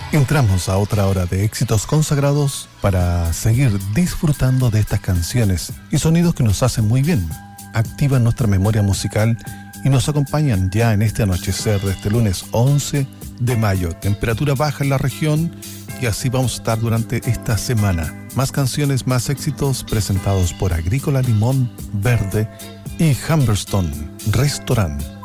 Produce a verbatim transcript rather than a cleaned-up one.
Entramos a otra hora de éxitos consagrados para seguir disfrutando de estas canciones y sonidos que nos hacen muy bien, activan nuestra memoria musical y nos acompañan ya en este anochecer de este lunes once de mayo. Temperatura baja en la región y así vamos a estar durante esta semana. Más canciones, más éxitos presentados por Agrícola Limón Verde y Humberstone Restaurant.